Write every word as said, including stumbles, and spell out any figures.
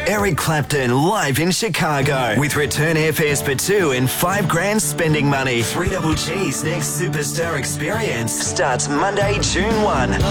Eric Clapton live in Chicago with return airfares for two and five grand spending money. Three Double G's next superstar experience starts Monday, June first.